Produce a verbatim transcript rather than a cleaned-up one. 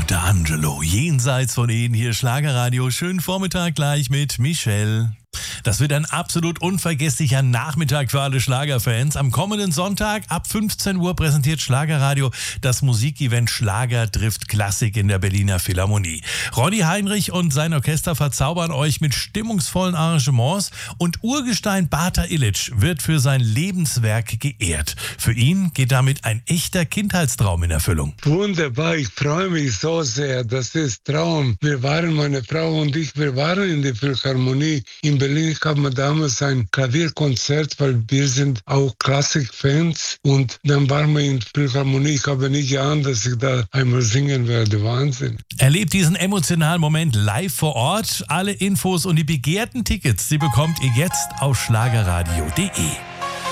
D'Angelo, jenseits von Eden, hier Schlagerradio. Schönen Vormittag gleich mit Michelle. Das wird ein absolut unvergesslicher Nachmittag für alle Schlagerfans. Am kommenden Sonntag ab fünfzehn Uhr präsentiert Schlagerradio das Musikevent Schlager trifft Klassik in der Berliner Philharmonie. Ronny Heinrich und sein Orchester verzaubern euch mit stimmungsvollen Arrangements und Urgestein Bata Illich wird für sein Lebenswerk geehrt. Für ihn geht damit ein echter Kindheitstraum in Erfüllung. Wunderbar, ich freue mich so sehr. Das ist Traum. Wir waren, meine Frau und ich, wir waren in der Philharmonie in Berlin. Ich habe damals ein Klavierkonzert, weil wir sind auch Klassikfans und dann waren wir in der Philharmonie. Ich habe nicht geahnt, dass ich da einmal singen werde. Wahnsinn. Erlebt diesen emotionalen Moment live vor Ort. Alle Infos und die begehrten Tickets, die bekommt ihr jetzt auf schlagerradio punkt de.